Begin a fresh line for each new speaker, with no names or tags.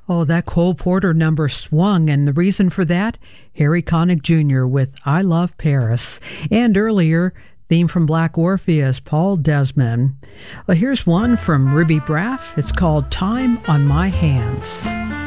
Oh, that Cole Porter number swung, and the reason for that? Harry Connick Jr. with I Love Paris. And earlier, theme from Black Orpheus, Paul Desmond. Well, here's one from Ruby Braff. It's called Time on My Hands.